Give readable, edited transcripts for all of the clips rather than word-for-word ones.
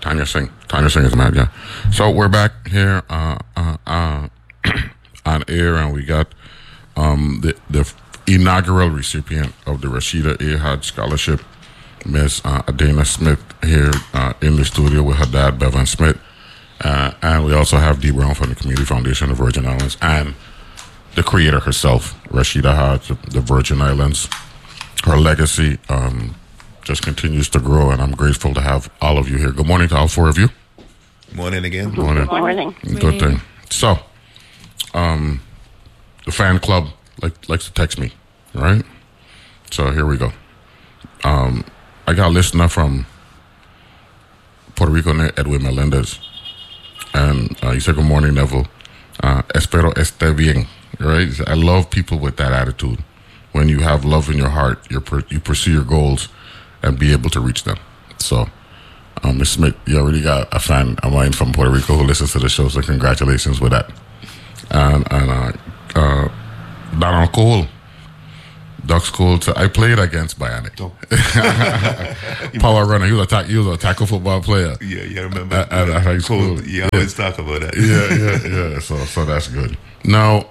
Tanya Singh. Tanya Singh is mad, yeah. So we're back here on air, and we got the inaugural recipient of the Rashida A. Hodge Scholarship, Miss Adana Smith, here in the studio with her dad, Bevan Smith. And we also have Dee Brown from the Community Foundation of Virgin Islands and the creator herself, Rashida Hodge, the Virgin Islands. Her legacy just continues to grow, and I'm grateful to have all of you here. Good morning to all four of you. Morning again. Morning. Good morning. Good thing. So, the fan club likes to text me, right? So here we go. I got a listener from Puerto Rico named Edwin Melendez, and he said, "Good morning, Neville. Espero esté bien." Right? I love people with that attitude. When you have love in your heart, you pursue your goals and be able to reach them. So, Ms. Smith, you already got a fan of mine from Puerto Rico who listens to the show, so congratulations with that. And Donald Cole, Ducks Cole, I played against Bionic. Power runner. He was a tackle football player. Yeah, I remember. At high school. Cool. Yeah, I always talk about that. Yeah. So that's good. Now,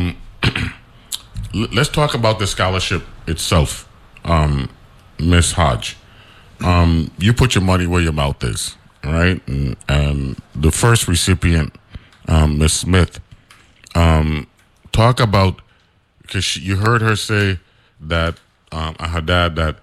let's talk about the scholarship itself, Miss Hodge. You put your money where your mouth is, right? And the first recipient, Miss Smith, talk about, because you heard her say that her dad that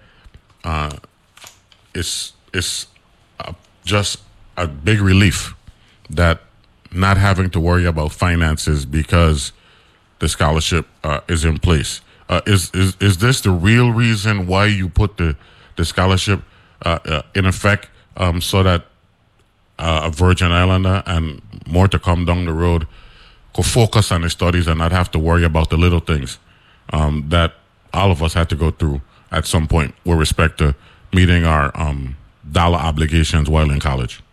it's just a big relief that not having to worry about finances because the scholarship is in place. Is this the real reason why you put the scholarship in effect, so that a Virgin Islander and more to come down the road could focus on the studies and not have to worry about the little things that all of us had to go through at some point with respect to meeting our dollar obligations while in college?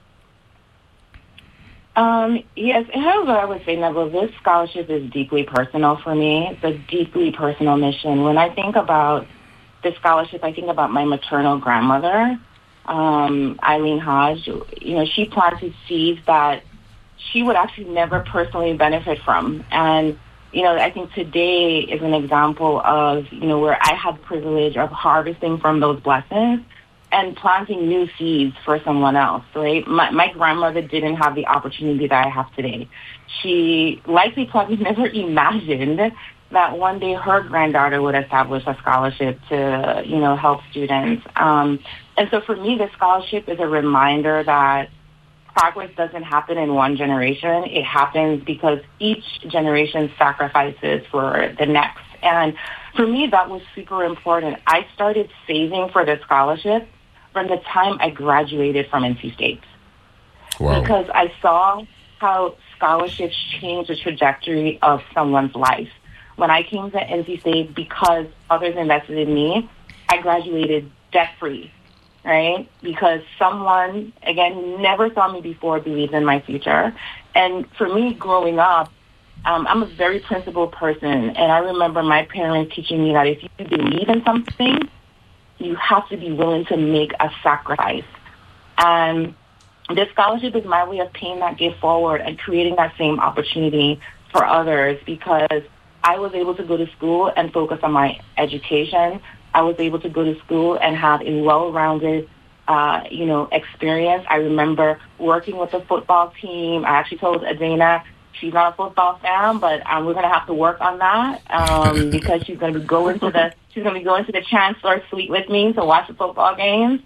Yes, here's what I would say, Neville. This scholarship is deeply personal for me. It's a deeply personal mission. When I think about this scholarship, I think about my maternal grandmother, Eileen Hodge. She planted seeds that she would actually never personally benefit from. And, I think today is an example of, where I had the privilege of harvesting from those blessings and planting new seeds for someone else, right? My grandmother didn't have the opportunity that I have today. She likely probably never imagined that one day her granddaughter would establish a scholarship to, help students. And so for me, the scholarship is a reminder that progress doesn't happen in one generation. It happens because each generation sacrifices for the next. And for me, that was super important. I started saving for the scholarship from the time I graduated from NC State. Wow. Because I saw how scholarships change the trajectory of someone's life. When I came to NC State, because others invested in me, I graduated debt-free, right? Because someone, again, who never saw me before believed in my future. And for me, growing up, I'm a very principled person. And I remember my parents teaching me that if you believe in something, you have to be willing to make a sacrifice. And this scholarship is my way of paying that gift forward and creating that same opportunity for others, because I was able to go to school and focus on my education. I was able to go to school and have a well-rounded, experience. I remember working with the football team. I actually told Adana, she's not a football fan, but we're going to have to work on that because she's going to be going to the Chancellor Suite with me to watch the football games.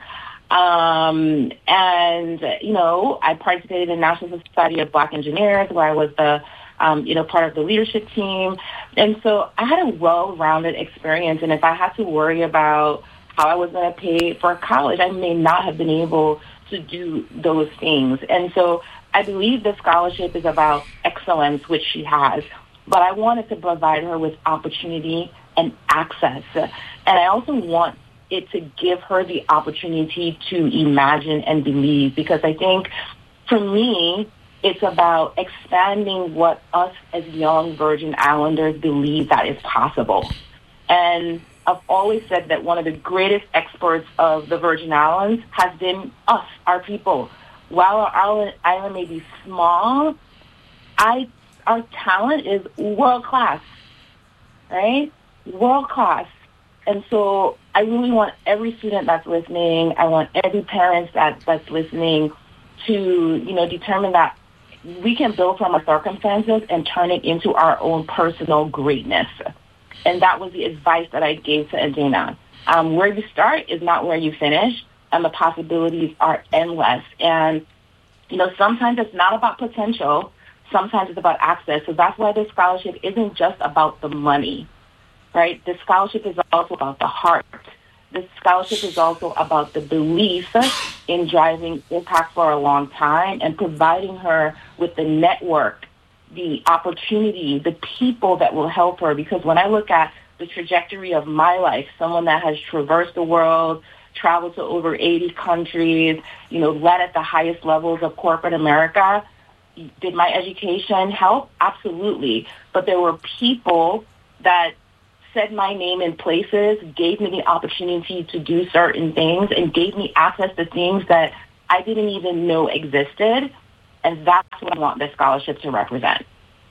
I participated in National Society of Black Engineers, where I was the part of the leadership team. And so I had a well-rounded experience. And if I had to worry about how I was going to pay for college, I may not have been able to do those things. And so I believe the scholarship is about excellence, which she has. But I wanted to provide her with opportunity and access. And I also want it to give her the opportunity to imagine and believe, because I think for me, it's about expanding what us as young Virgin Islanders believe that is possible. And I've always said that one of the greatest exports of the Virgin Islands has been us, our people. while our island may be small, our talent is world class, right? World class. And so I really want every student that's listening, I want every parent that's listening to, determine that we can build from our circumstances and turn it into our own personal greatness. And that was the advice that I gave to Adana. Where you start is not where you finish, and the possibilities are endless. And, sometimes it's not about potential. Sometimes it's about access. So that's why this scholarship isn't just about the money, right? This scholarship is also about the heart. This scholarship is also about the belief in driving impact for a long time and providing her with the network, the opportunity, the people that will help her. Because when I look at the trajectory of my life, someone that has traversed the world, traveled to over 80 countries, led at the highest levels of corporate America, did my education help? Absolutely. But there were people that said my name in places, gave me the opportunity to do certain things, and gave me access to things that I didn't even know existed. And that's what I want this scholarship to represent.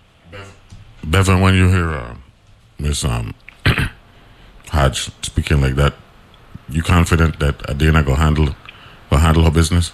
Bevan, when you hear Ms. Hodge speaking like that, you confident that Adana will handle her business?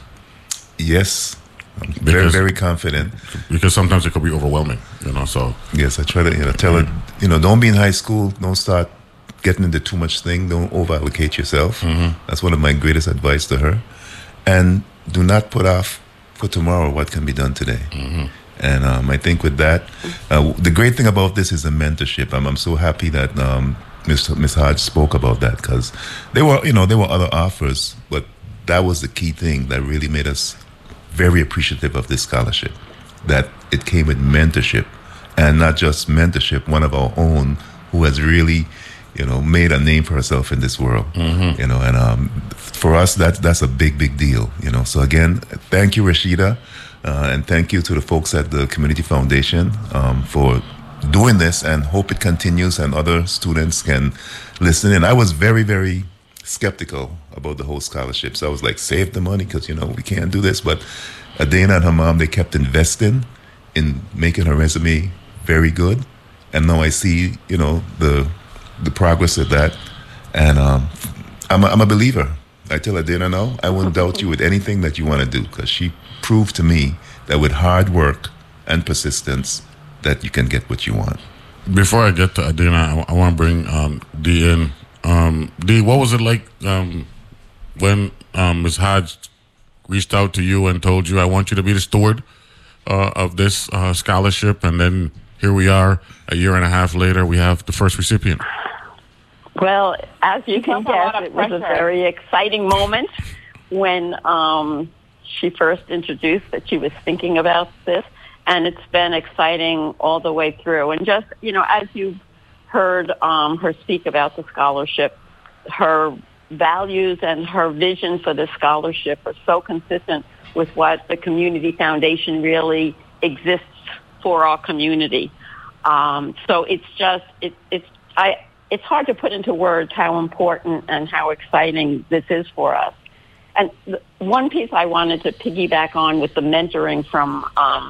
Yes. I'm very, very confident. Because sometimes it could be overwhelming, so. Yes, I try to, tell her, don't be in high school. Don't start getting into too much thing. Don't over-allocate yourself. Mm-hmm. That's one of my greatest advice to her. And do not put off for tomorrow what can be done today. Mm-hmm. And I think with that, the great thing about this is the mentorship. I'm so happy that Ms. Hodge spoke about that, because there were other offers, but that was the key thing that really made us very appreciative of this scholarship, that it came with mentorship, and not just mentorship, one of our own who has really, made a name for herself in this world, mm-hmm. And for us, that's a big, big deal, So again, thank you, Rashida, and thank you to the folks at the Community Foundation for doing this, and hope it continues and other students can listen in. I was very, very skeptical about the whole scholarship. So I was like, save the money because, we can't do this. But Adana and her mom, they kept investing in making her resume very good. And now I see, the progress of that. And I'm a believer. I tell Adana now, I wouldn't doubt you with anything that you want to do, because she proved to me that with hard work and persistence that you can get what you want. Before I get to Adana, I want to bring Dee in. Dee, what was it like when Ms. Hodge reached out to you and told you, I want you to be the steward of this scholarship, and then here we are, a year and a half later, we have the first recipient? Well, as you can guess, it was a very exciting moment when she first introduced that she was thinking about this, and it's been exciting all the way through. And just, as you've heard her speak about the scholarship, her values and her vision for the scholarship are so consistent with what the Community Foundation really exists for our community. So it's just, it's hard to put into words how important and how exciting this is for us. And one piece I wanted to piggyback on with the mentoring from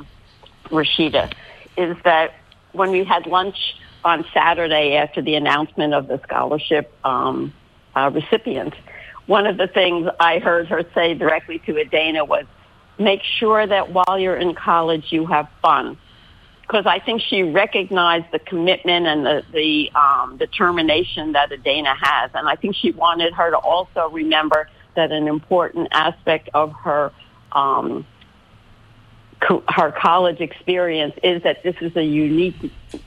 Rashida is that when we had lunch on Saturday after the announcement of the scholarship recipient, one of the things I heard her say directly to Adana was, make sure that while you're in college you have fun. Because I think she recognized the commitment and the determination that Adana has. And I think she wanted her to also remember that an important aspect of her college experience is that this is a unique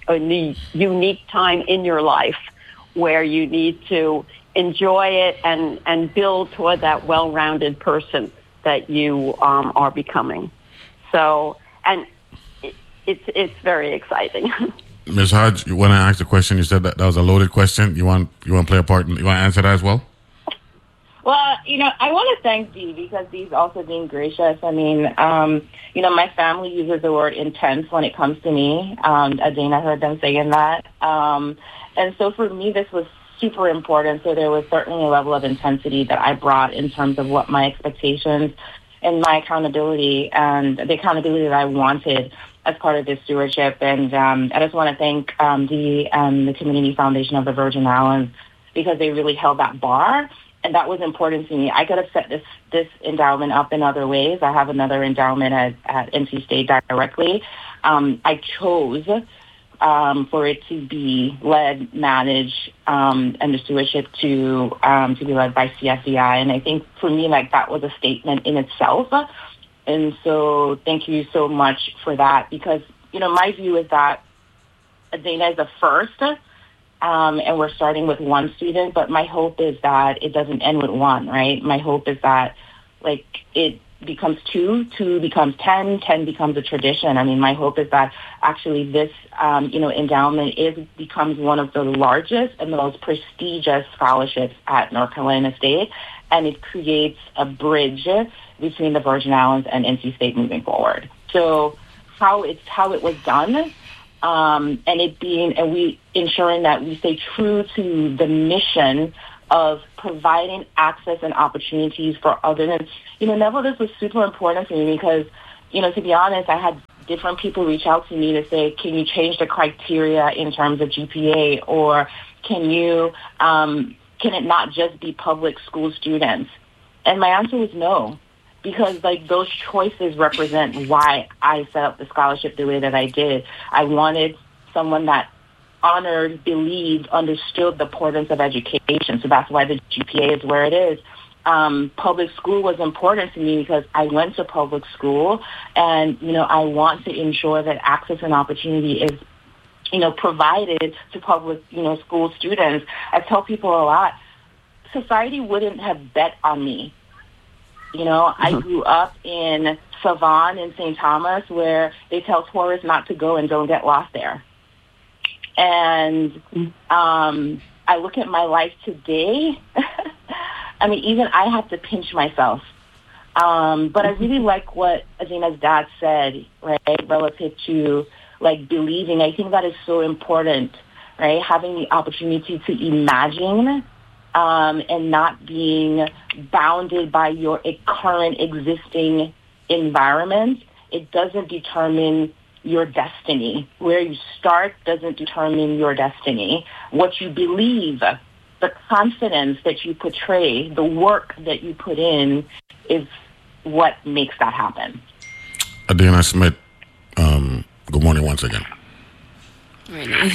time in your life where you need to enjoy it and build toward that well-rounded person that you are becoming. So, and it's very exciting. Ms. Hodge, when I asked the question, you said that was a loaded question. You want to play a part? You want to answer that as well? Well, I want to thank Dee, because Dee's also being gracious. I mean, my family uses the word intense when it comes to me. Adana heard them saying that. And so for me, this was super important. So there was certainly a level of intensity that I brought in terms of what my expectations and my accountability and the accountability that I wanted as part of this stewardship. And I just want to thank the Community Foundation of the Virgin Islands, because they really held that bar. And that was important to me. I could have set this endowment up in other ways. I have another endowment at NC State directly. I chose for it to be led, managed, and the stewardship to be led by CFDI. And I think for me, like, that was a statement in itself. And so thank you so much for that, because, you know, my view is that Adena is the first, and we're starting with one student, but my hope is that it doesn't end with one, right? My hope is that, like, it becomes 2 becomes 10 becomes a tradition. I mean, my hope is that actually this, endowment becomes one of the largest and the most prestigious scholarships at North Carolina State, and it creates a bridge between the Virgin Islands and NC State moving forward. So how it was done, and we ensuring that we stay true to the mission of providing access and opportunities for others. And, Neville, this was super important for me because, to be honest, I had different people reach out to me to say, can you change the criteria in terms of GPA, or can it not just be public school students? And my answer was no, because those choices represent why I set up the scholarship the way that I did. I wanted someone that honored, believed, understood the importance of education. So that's why the GPA is where it is. Public school was important to me because I went to public school, and, I want to ensure that access and opportunity is, provided to public, school students. I tell people a lot, society wouldn't have bet on me. I grew up in Savon in St. Thomas, where they tell tourists not to go and don't get lost there. And I look at my life today. I mean, even I have to pinch myself. But I really like what Adena's dad said, right, relative to, believing. I think that is so important, right, having the opportunity to imagine and not being bounded by your current existing environment. It doesn't determine your destiny. Where you start doesn't determine your destiny. What you believe, the confidence that you portray, the work that you put in is what makes that happen. Adena Smith, good morning once again. Really?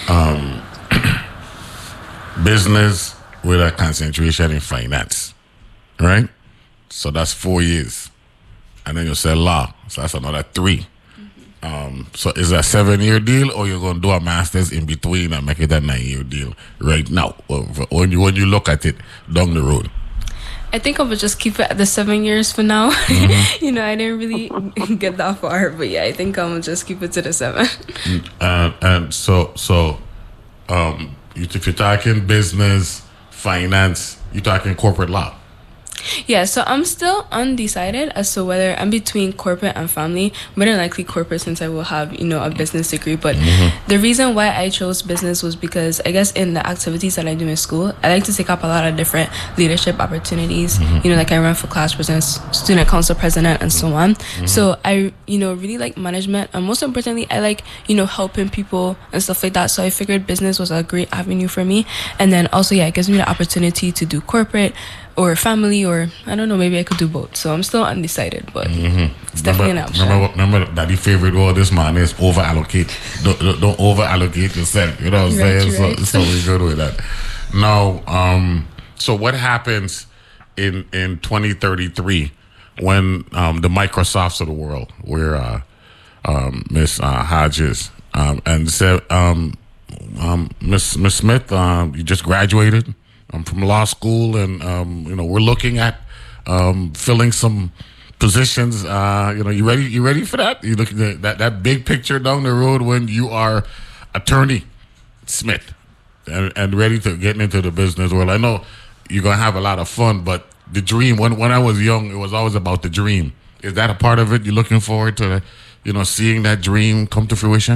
Business with a concentration in finance, right? So that's 4 years. And then you say law, so that's another 3. So is that a 7-year deal, or you're going to do a master's in between and make it a 9-year deal right now, when you look at it down the road? I think I would just keep it at the 7 years for now. Mm-hmm. I didn't really get that far, but yeah, I think I'm gonna just keep it to the 7. And so if you're talking business, finance, you're talking corporate law. Yeah, so I'm still undecided as to whether I'm between corporate and family. More than likely corporate, since I will have, a business degree. But the reason why I chose business was because I guess in the activities that I do in school, I like to take up a lot of different leadership opportunities. Like I run for class president, student council president, and so on. So I, really like management. And most importantly, I like, helping people and stuff like that. So I figured business was a great avenue for me. And then also, it gives me the opportunity to do corporate or family, or I don't know, maybe I could do both. So I'm still undecided, but it's definitely an option. Remember that the favorite word this man is over-allocate. Don't over-allocate yourself. You know what I'm saying? Right. So we're good with that. Now, so what happens in 2033 when the Microsofts of the world, where Miss Hodges and said, Miss Smith, you just graduated from law school, and we're looking at filling some positions. You ready for that? You look at that big picture down the road when you are Attorney Smith and ready to get into the business world. I know you're gonna have a lot of fun, but the dream. When I was young, it was always about the dream. Is that a part of it? You're looking forward to, seeing that dream come to fruition?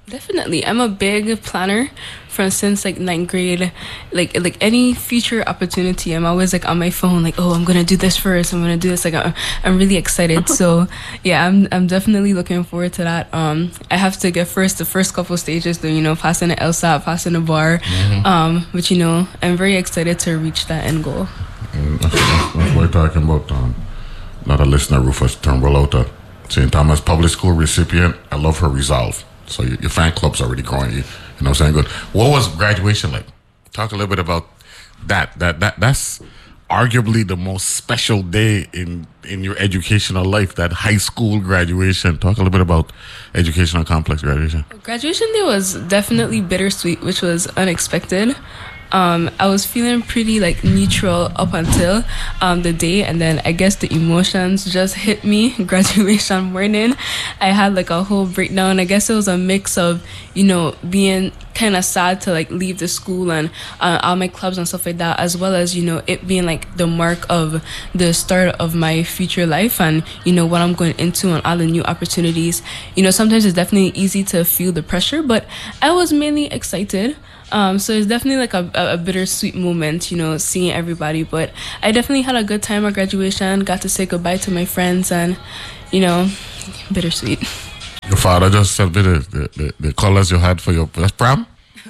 Definitely. I'm a big planner from since like ninth grade. Like any future opportunity, I'm always like on my phone, like, oh, I'm gonna do this first. I'm gonna do this. Like I'm really excited. So yeah, I'm definitely looking forward to that. I have to get the first couple stages, though, passing the LSAT, passing the bar. But I'm very excited to reach that end goal. That's what we're talking about. Not a listener, Rufus Turnbull, St. Thomas Public School recipient. I love her resolve. So your fan club's already growing. You know what I'm saying? Good. What was graduation like? Talk a little bit about that. That's arguably the most special day in your educational life, that high school graduation. Talk a little bit about educational complex graduation. Graduation day was definitely bittersweet, which was unexpected. I was feeling pretty like neutral up until the day, and then I guess the emotions just hit me. Graduation morning, I had like a whole breakdown. I guess it was a mix of being kind of sad to like leave the school and all my clubs and stuff like that, as well as it being like the mark of the start of my future life and what I'm going into and all the new opportunities. Sometimes it's definitely easy to feel the pressure, but I was mainly excited. So it's definitely like a bittersweet moment, seeing everybody. But I definitely had a good time at graduation, got to say goodbye to my friends, and, bittersweet. Your father just sent me the colors you had for your prom?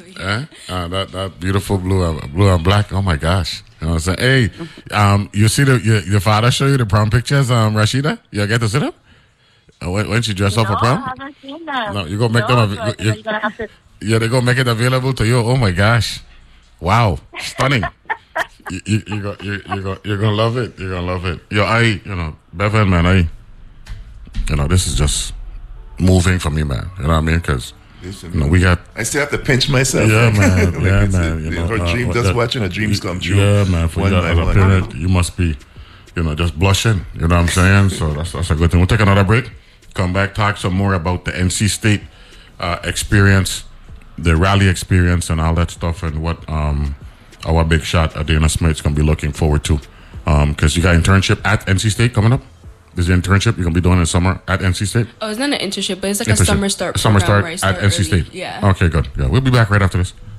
That beautiful blue and black. Oh, my gosh. You know what I'm saying? Hey, you see your father show you the prom pictures, Rashida? You get to see them? When she dressed up for prom? I haven't seen them. No, you're going to make them... You're going to have to... Yeah, they're gonna make it available to you. Oh my gosh, wow, stunning! You're gonna love it. You're gonna love it. Bevan, man, this is just moving for me, man. You know what I mean? Because we got. I still have to pinch myself. Yeah, man. Man. Her dream, just watching her dreams come true. Yeah, man. For you as a parent, you must be, just blushing. You know what I'm saying? So that's a good thing. We'll take another break. Come back, talk some more about the NC State experience. The rally experience and all that stuff, and what our big shot Adana Smith's gonna be looking forward to, because you got internship at NC State coming up. There's an internship you're gonna be doing in summer at NC State. Oh, it's not an internship, but it's like a summer start. Summer start at NC State. Yeah. Okay, good. Yeah, we'll be back right after this.